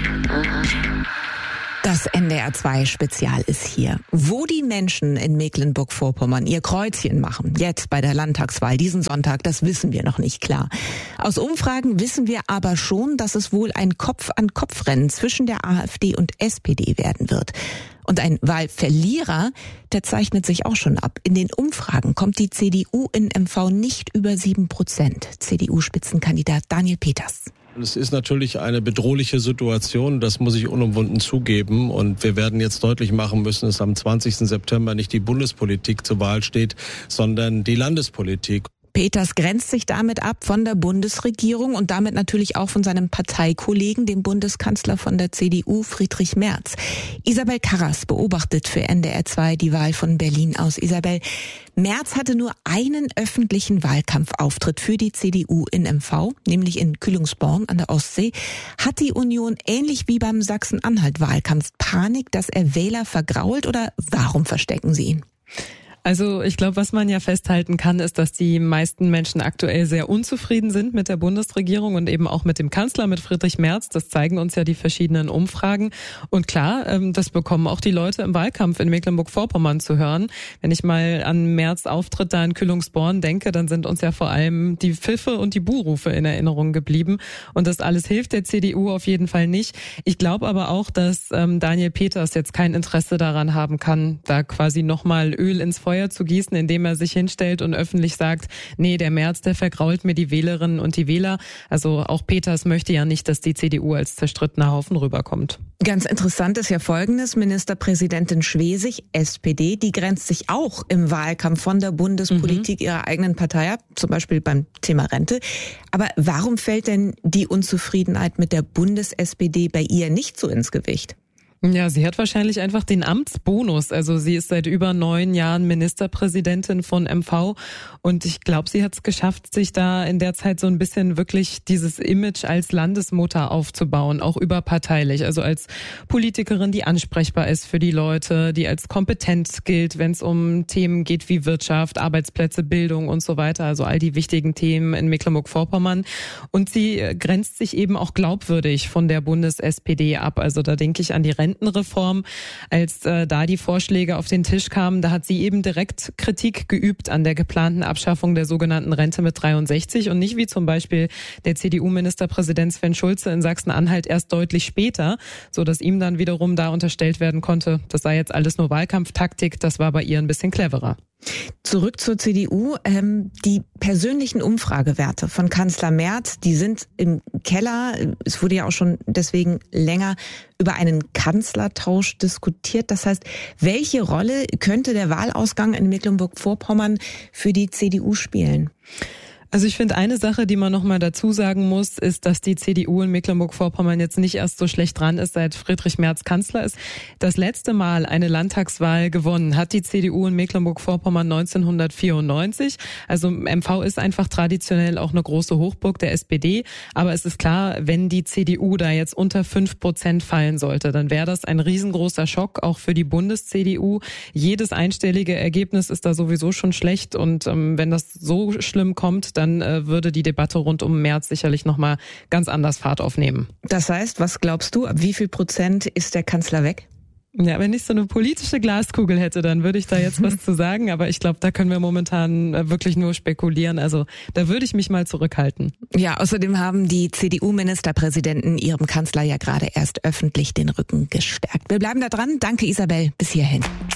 Das NDR2-Spezial ist hier. Wo die Menschen in Mecklenburg-Vorpommern ihr Kreuzchen machen, jetzt bei der Landtagswahl diesen Sonntag, das wissen wir noch nicht klar. Aus Umfragen wissen wir aber schon, dass es wohl ein Kopf-an-Kopf-Rennen zwischen der AfD und SPD werden wird. Und ein Wahlverlierer, der zeichnet sich auch schon ab. In den Umfragen kommt die CDU in MV nicht über 7%. CDU-Spitzenkandidat Daniel Peters. Es ist natürlich eine bedrohliche Situation, das muss ich unumwunden zugeben. Und wir werden jetzt deutlich machen müssen, dass am 20. September nicht die Bundespolitik zur Wahl steht, sondern die Landespolitik. Peters grenzt sich damit ab von der Bundesregierung und damit natürlich auch von seinem Parteikollegen, dem Bundeskanzler von der CDU, Friedrich Merz. Isabel Karras beobachtet für NDR2 die Wahl von Berlin aus. Isabel, Merz hatte nur einen öffentlichen Wahlkampfauftritt für die CDU in MV, nämlich in Kühlungsborn an der Ostsee. Hat die Union ähnlich wie beim Sachsen-Anhalt-Wahlkampf Panik, dass er Wähler vergrault, oder warum verstecken sie ihn? Also ich glaube, was man ja festhalten kann, ist, dass die meisten Menschen aktuell sehr unzufrieden sind mit der Bundesregierung und eben auch mit dem Kanzler, mit Friedrich Merz. Das zeigen uns ja die verschiedenen Umfragen. Und klar, das bekommen auch die Leute im Wahlkampf in Mecklenburg-Vorpommern zu hören. Wenn ich mal an Merz Auftritt da in Kühlungsborn denke, dann sind uns ja vor allem die Pfiffe und die Buhrufe in Erinnerung geblieben. Und das alles hilft der CDU auf jeden Fall nicht. Ich glaube aber auch, dass Daniel Peters jetzt kein Interesse daran haben kann, da quasi nochmal Öl ins Feuer zu gießen, indem er sich hinstellt und öffentlich sagt, nee, der Merz, der vergrault mir die Wählerinnen und die Wähler. Also auch Peters möchte ja nicht, dass die CDU als zerstrittener Haufen rüberkommt. Ganz interessant ist ja Folgendes: Ministerpräsidentin Schwesig, SPD, die grenzt sich auch im Wahlkampf von der Bundespolitik ihrer eigenen Partei ab, zum Beispiel beim Thema Rente. Aber warum fällt denn die Unzufriedenheit mit der Bundes-SPD bei ihr nicht so ins Gewicht? Ja, sie hat wahrscheinlich einfach den Amtsbonus. Also sie ist seit über 9 Jahren Ministerpräsidentin von MV und ich glaube, sie hat es geschafft, sich da in der Zeit so ein bisschen wirklich dieses Image als Landesmutter aufzubauen, auch überparteilich. Also als Politikerin, die ansprechbar ist für die Leute, die als kompetent gilt, wenn es um Themen geht wie Wirtschaft, Arbeitsplätze, Bildung und so weiter. Also all die wichtigen Themen in Mecklenburg-Vorpommern. Und sie grenzt sich eben auch glaubwürdig von der Bundes-SPD ab. Also da denke ich an die Rentenreform. Als da die Vorschläge auf den Tisch kamen, da hat sie eben direkt Kritik geübt an der geplanten Abschaffung der sogenannten Rente mit 63 und nicht wie zum Beispiel der CDU-Ministerpräsident Sven Schulze in Sachsen-Anhalt erst deutlich später, so dass ihm dann wiederum da unterstellt werden konnte, das sei jetzt alles nur Wahlkampftaktik. Das war bei ihr ein bisschen cleverer. Zurück zur CDU. Die persönlichen Umfragewerte von Kanzler Merz, die sind im Keller. Es wurde ja auch schon deswegen länger über einen Kanzlertausch diskutiert. Das heißt, welche Rolle könnte der Wahlausgang in Mecklenburg-Vorpommern für die CDU spielen? Also ich finde, eine Sache, die man nochmal dazu sagen muss, ist, dass die CDU in Mecklenburg-Vorpommern jetzt nicht erst so schlecht dran ist, seit Friedrich Merz Kanzler ist. Das letzte Mal eine Landtagswahl gewonnen hat die CDU in Mecklenburg-Vorpommern 1994. Also MV ist einfach traditionell auch eine große Hochburg der SPD. Aber es ist klar, wenn die CDU da jetzt unter 5% fallen sollte, dann wäre das ein riesengroßer Schock, auch für die Bundes-CDU. Jedes einstellige Ergebnis ist da sowieso schon schlecht. Und wenn das so schlimm kommt, dann würde die Debatte rund um Merz sicherlich nochmal ganz anders Fahrt aufnehmen. Das heißt, was glaubst du, ab wie viel Prozent ist der Kanzler weg? Ja, wenn ich so eine politische Glaskugel hätte, dann würde ich da jetzt was zu sagen. Aber ich glaube, da können wir momentan wirklich nur spekulieren. Also da würde ich mich mal zurückhalten. Ja, außerdem haben die CDU-Ministerpräsidenten ihrem Kanzler ja gerade erst öffentlich den Rücken gestärkt. Wir bleiben da dran. Danke, Isabel. Bis hierhin.